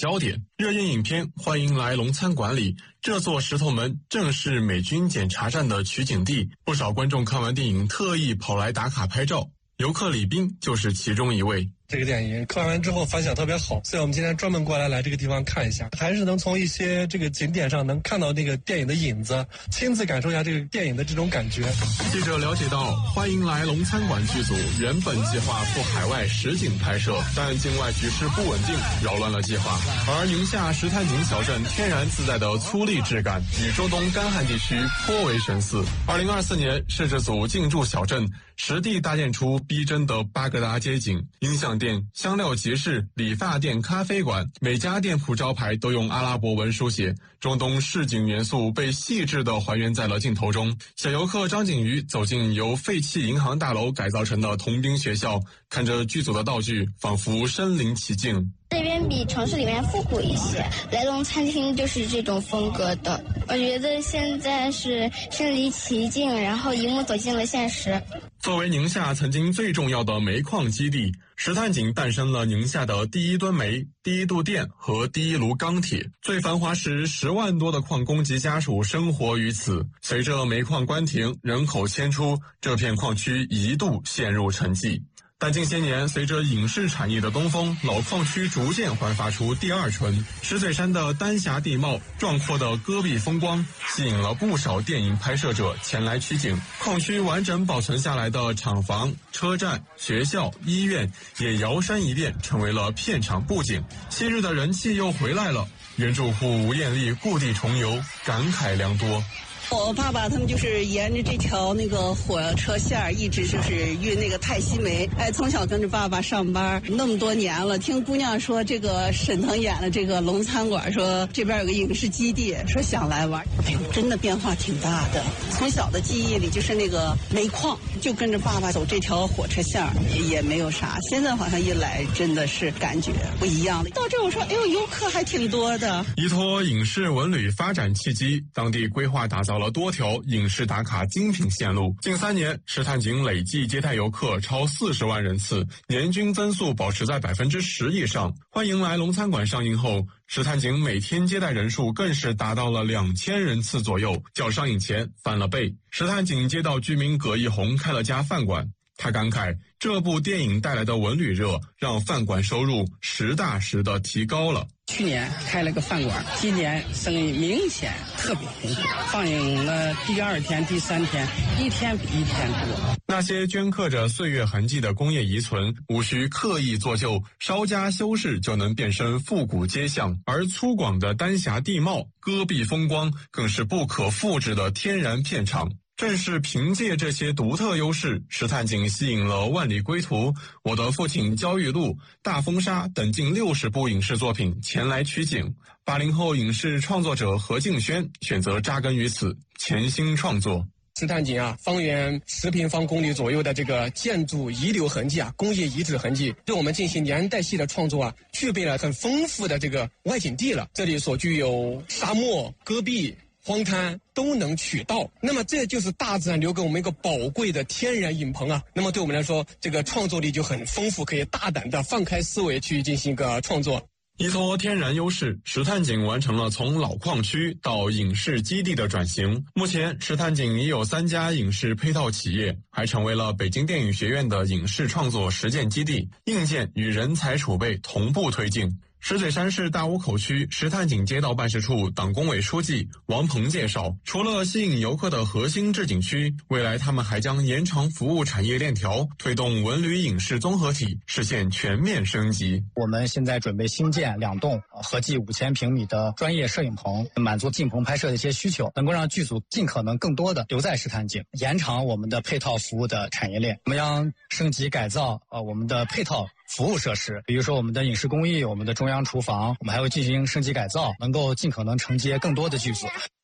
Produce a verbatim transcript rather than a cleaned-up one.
焦点。热映影片《欢迎来龙餐馆》里，这座石头门正是美军检查站的取景地，不少观众看完电影特意跑来打卡拍照，游客李斌就是其中一位。 这个电影看完之后反响特别好，所以我们今天专门过来来这个地方看一下，还是能从一些这个景点上能看到那个电影的影子，亲自感受一下这个电影的这种感觉。 记者了解到，欢迎来龙餐馆剧组原本计划赴海外实景拍摄，但境外局势不稳定，扰乱了计划。而宁夏石滩井小镇天然自带的粗砺质感，与中东干旱地区颇为神似。二零二四年，摄制组进驻小镇，实地搭建出逼真的巴格达街景，音响店、香料集市、理发店、咖啡馆，每家店铺招牌都用阿拉伯文书写，中东市井元素被细致地还原在了镜头中。小游客张景瑜走进由废弃银行大楼改造成的童兵学校，看着剧组的道具，仿佛身临其境。 这边比城市里面复古一些，来龙餐厅就是这种风格的。我觉得现在是身临其境，然后一幕走进了现实。 作为宁夏曾经最重要的煤矿基地，石滩井诞生了宁夏的第一吨煤、第一度电和第一炉钢铁。最繁华时，十万多的矿工及家属生活于此。随着煤矿关停，人口迁出，这片矿区一度陷入沉寂。但近些年，随着影视产业的东风，老矿区逐渐焕发出第二春。石嘴山的丹霞地貌、壮阔的戈壁风光，吸引了不少电影拍摄者前来取景。矿区完整保存下来的厂房、车站、学校、医院，也摇身一变成为了片场布景。昔日的人气又回来了，原住户吴艳丽故地重游，感慨良多。 我爸爸他们就是沿着这条那个火车线一直就是运那个泰西煤，哎，从小跟着爸爸上班那么多年了，听姑娘说这个沈腾演的这个龙餐馆，说这边有个影视基地，说想来玩，哎呦，真的变化挺大的。从小的记忆里就是那个煤矿，就跟着爸爸走这条火车线也没有啥，现在好像一来真的是感觉不一样了。到这我说，哎呦，游客还挺多的。 依托影视文旅发展契机，当地规划打造了多条影视打卡精品线路。近三年，石滩井累计接待游客超四十万人次，年均增速保持在百分之十以上。欢迎来龙餐馆上映后，石滩井每天接待人数更是达到了两千人次左右，较上映前翻了倍。石滩井街道居民葛一红开了家饭馆，他感慨这部电影带来的文旅热，让饭馆收入实打实的提高了。 去年开了个饭馆，今年生意明显特别红火，放映了第二天、第三天，一天比一天多。 那些镌刻着岁月痕迹的工业遗存，无需刻意做旧，稍加修饰就能变身复古街巷。而粗犷的丹霞地貌、戈壁风光，更是不可复制的天然片场。正是凭借这些独特优势，石滩井吸引了《万里归途》、《我的父亲焦裕禄》、《大风沙》等近六十部影视作品前来取景。八零后影视创作者何敬轩选择扎根于此，潜心创作。 石滩井啊，方圆十平方公里左右的这个建筑遗留痕迹啊，工业遗址痕迹，对我们进行年代系的创作啊，具备了很丰富的这个外景地了。这里所具有沙漠、戈壁、荒滩都能取到，那么这就是大自然留给我们一个宝贵的天然影棚啊。那么对我们来说，这个创作力就很丰富，可以大胆的放开思维去进行一个创作。 依托天然优势，石滩井完成了从老矿区到影视基地的转型。目前，石滩井已有三家影视配套企业，还成为了北京电影学院的影视创作实践基地，硬件与人才储备同步推进。石嘴山市大坞口区石滩井街道办事处党工委书记王鹏介绍，除了吸引游客的核心置景区，未来他们还将延长服务产业链条，推动文旅影视综合体实现全面升级。 我们现在准备新建两栋合计五千平米的专业摄影棚，满足近棚拍摄的一些需求，能够让剧组尽可能更多的留在石滩井，延长我们的配套服务的产业链。我们将升级改造呃我们的配套服务设施，比如说我们的影视工艺、我们的中央厨房，我们还会进行升级改造，能够尽可能承接更多的剧组。